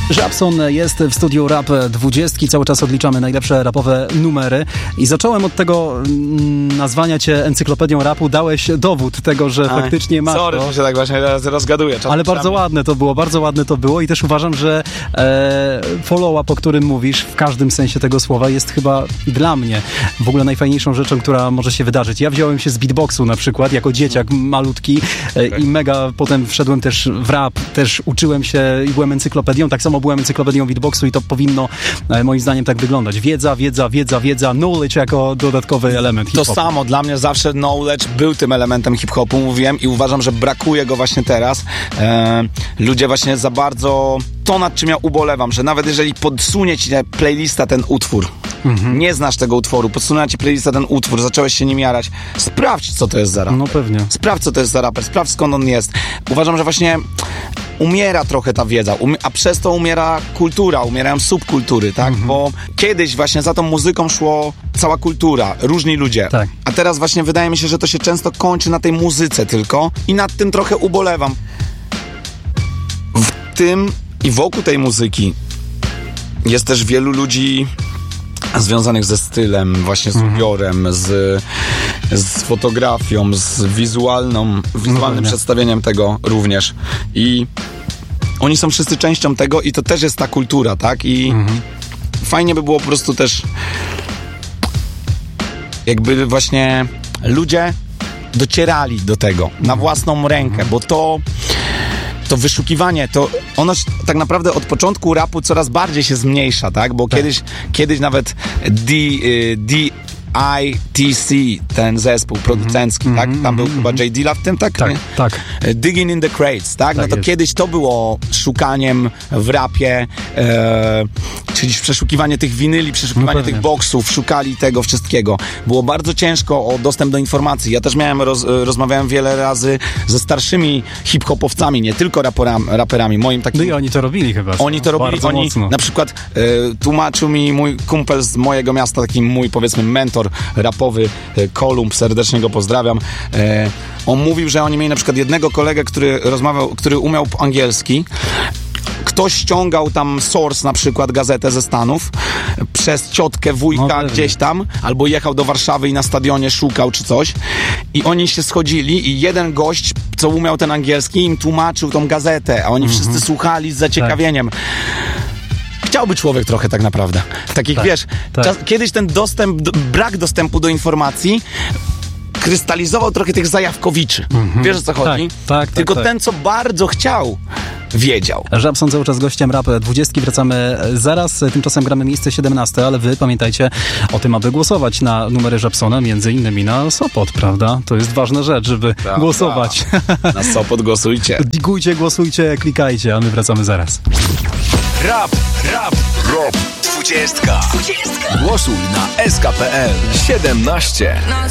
Żabson jest w studiu Rap 20. Cały czas odliczamy najlepsze rapowe numery. I zacząłem od tego nazwania cię encyklopedią rapu. Dałeś dowód tego, że faktycznie masz sorry, to. że się tak właśnie rozgaduję. Ale bardzo ładne to było i też uważam, że follow-up, o którym mówisz, w każdym sensie tego słowa, jest chyba dla mnie w ogóle najfajniejszą rzeczą, która może się wydarzyć. Ja wziąłem się z beatboxu na przykład, jako dzieciak malutki i mega potem wszedłem też w rap, też uczyłem się i byłem encyklopedią, tak samo byłem encyklopedią beatboxu i to powinno moim zdaniem tak wyglądać. Wiedza, knowledge jako dodatkowy element hip-hopu. To samo, dla mnie zawsze knowledge był tym elementem hip-hopu, mówiłem i uważam, że brakuje go właśnie teraz. Ludzie właśnie za bardzo, to nad czym ja ubolewam, że nawet jeżeli podsunie ci playlista ten utwór, nie znasz tego utworu, podsunęła ci playlista ten utwór, zacząłeś się nim jarać, sprawdź, co to jest za raper. No pewnie. Sprawdź, co to jest za raper, sprawdź, skąd on jest. Uważam, że właśnie umiera trochę ta wiedza, a przez to umiera kultura, umierają subkultury, tak? Bo kiedyś właśnie za tą muzyką szło cała kultura, różni ludzie. Tak. A teraz właśnie wydaje mi się, że to się często kończy na tej muzyce tylko i nad tym trochę ubolewam. W tym i wokół tej muzyki jest też wielu ludzi związanych ze stylem, właśnie z ubiorem, z fotografią, z wizualnym przedstawieniem tego również. I oni są wszyscy częścią tego i to też jest ta kultura, tak? I fajnie by było po prostu też jakby właśnie ludzie docierali do tego na własną rękę, bo to wyszukiwanie, to ono tak naprawdę od początku rapu coraz bardziej się zmniejsza, tak? Bo kiedyś nawet DITC, ten zespół producencki, tak? Tam był chyba J. Dilla w tym, tak? Tak. Digging in the Crates, tak? No to jest. kiedyś to było szukaniem w rapie, czyli przeszukiwanie tych winyli, przeszukiwanie tych boksów, szukali tego wszystkiego. Było bardzo ciężko o dostęp do informacji. Ja też rozmawiałem wiele razy ze starszymi hip-hopowcami, nie tylko raperami. Moim takim... No i oni to robili chyba. Oni to robili, mocno. Na przykład tłumaczył mi mój kumpel z mojego miasta, taki mój, powiedzmy, mentor rapowy, Kolumb, serdecznie go pozdrawiam. On mówił, że oni mieli na przykład jednego kolegę, który umiał po angielski. Ktoś ściągał tam Source, na przykład gazetę ze Stanów, przez ciotkę, wujka gdzieś tam, albo jechał do Warszawy i na stadionie szukał czy coś. I oni się schodzili i jeden gość, co umiał ten angielski, im tłumaczył tą gazetę, a oni wszyscy słuchali z zaciekawieniem. Chciałby człowiek trochę tak naprawdę. Takich, wiesz, kiedyś ten brak dostępu do informacji krystalizował trochę tych zajawkowiczy. Wiesz, o co chodzi? Tak. Tylko ten, co bardzo chciał, wiedział. Żabson cały czas gościem Rap 20. Wracamy zaraz. Tymczasem gramy miejsce 17, ale wy pamiętajcie o tym, aby głosować na numery Żabsona, między innymi na Sopot, prawda? To jest ważna rzecz, żeby głosować. Na Sopot głosujcie. Digujcie, głosujcie, klikajcie, a my wracamy zaraz. Rap 20. Głosuj na SK.pl 17.